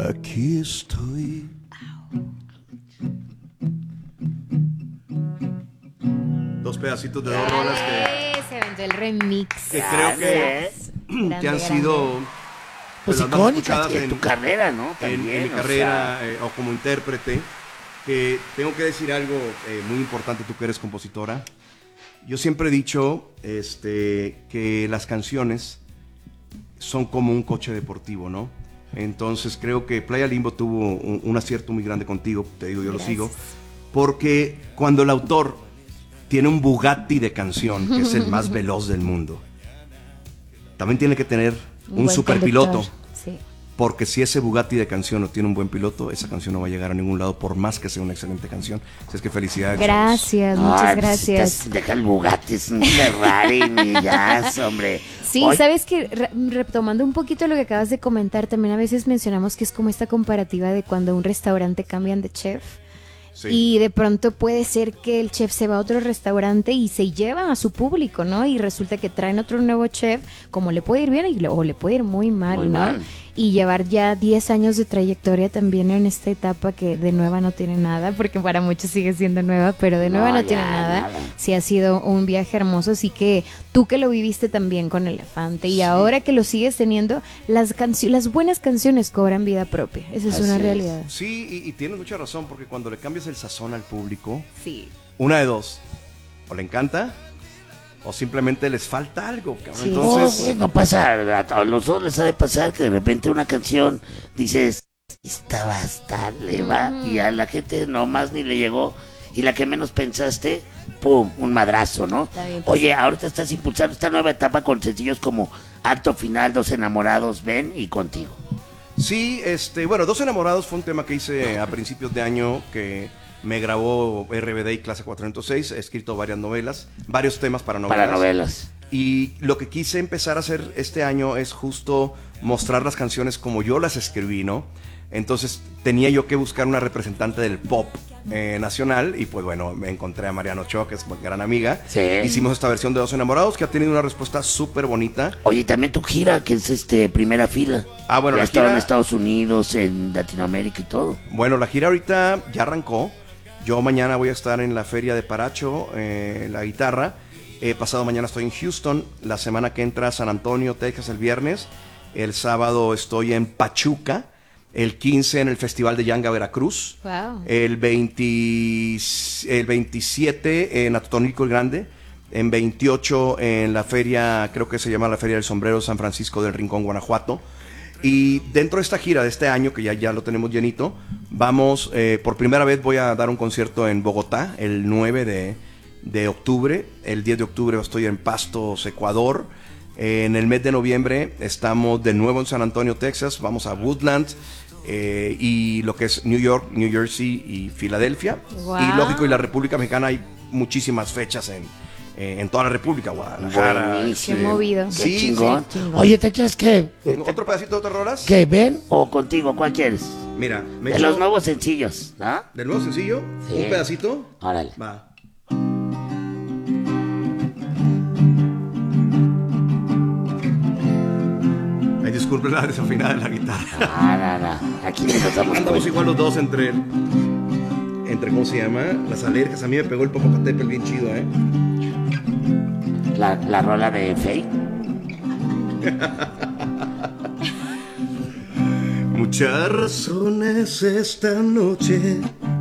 Aquí estoy. Dos pedacitos de dos rolas Se aventó el remix. que creo que han sido Pues las más icónicas escuchadas en tu carrera, ¿no? en También, mi o carrera sea, o como intérprete. Que tengo que decir algo muy importante, tú que eres compositora. Yo siempre he dicho que las canciones son como un coche deportivo, ¿no? Entonces creo que Playa Limbo tuvo un acierto muy grande contigo, te digo, yo lo sigo, porque cuando el autor tiene un Bugatti de canción, que es el más veloz del mundo, también tiene que tener un buen superpiloto. conductor, sí. Porque si ese Bugatti de canción no tiene un buen piloto, esa canción no va a llegar a ningún lado, por más que sea una excelente canción. Así es que felicidades. Gracias, muchas ay, pues, gracias. deja el Bugatti, es un Ferrari, ni ya, hombre. Sí, Oye, sabes que retomando un poquito lo que acabas de comentar, también a veces mencionamos que es como esta comparativa de cuando un restaurante cambian de chef. Sí. Y de pronto puede ser que el chef se va a otro restaurante y se lleva a su público, ¿no? Y resulta que traen otro nuevo chef, como le puede ir bien o le puede ir muy mal, Muy ¿no? mal. Y llevar ya 10 años de trayectoria también en esta etapa que de nueva no tiene nada, porque para muchos sigue siendo nueva, pero de nueva no ya, tiene nada. nada. Sí ha sido un viaje hermoso, así que tú que lo viviste también con Elefante y ahora que lo sigues teniendo, las buenas canciones cobran vida propia. Esa es Así una es. realidad. Sí, y tienes mucha razón, porque cuando le cambias el sazón al público, Sí. una de dos, o le encanta, o simplemente les falta algo, cabrón. Sí. Entonces, no pasa, a los dos les ha de pasar que de repente una canción dices, esta va a estar, le va, y a la gente nomás ni le llegó, y la que menos pensaste, pum, un madrazo, ¿no? Está bien, pues. Oye, ahorita estás impulsando esta nueva etapa con sencillos como Acto Final, Dos Enamorados, Ven y Contigo. sí, bueno, Dos Enamorados fue un tema que hice a principios de año que me grabó RBD y Clase 406, he escrito varias novelas, varios temas para novelas. Para novelas. Y lo que quise empezar a hacer este año es justo mostrar las canciones como yo las escribí, ¿no? Entonces tenía yo que buscar una representante del pop nacional y pues bueno, me encontré a Mariana Ochoa, que es una gran amiga. Sí. Hicimos esta versión de Dos Enamorados que ha tenido una respuesta súper bonita. Oye, también tu gira, que es Primera Fila. Ah, bueno, ya la estaba gira- en Estados Unidos, en Latinoamérica y todo. Bueno, la gira ahorita ya arrancó. Yo mañana voy a estar en la feria de Paracho, la guitarra. Pasado mañana estoy en Houston. La semana que entra San Antonio, Texas, el viernes. El sábado estoy en Pachuca. El 15 en el Festival de Yanga, Veracruz. Wow. El 27 en Atotonilco el Grande. En 28 en la feria, creo que se llama la Feria del Sombrero San Francisco del Rincón, Guanajuato. Y dentro de esta gira de este año, que ya lo tenemos llenito, vamos, por primera vez voy a dar un concierto en Bogotá, el 9 de octubre. El 10 de octubre estoy en Pastos, Ecuador. En el mes de noviembre estamos de nuevo en San Antonio, Texas. Vamos a Woodlands y lo que es New York, New Jersey y Filadelfia. Wow. Y lógico, y la República Mexicana hay muchísimas fechas en toda la República, Guadalajara. Buenísimo. Qué movido. Qué Sí, chingón. sí, chingón. Oye, ¿te crees que ¿Otro pedacito de otras rolas? ven o contigo? ¿Cuál quieres? Mira, me De echo los nuevos sencillos, ¿no? del nuevo sencillo, Sí. un pedacito. Órale. Va. Ay, disculpe la desafinada de la guitarra. No. Aquí nos damos Andamos cuenta. igual los dos entre ¿cómo se llama? Las alergias. A mí me pegó el Popocatépetl bien chido, ¿eh? La rola de Faye. Muchas razones esta noche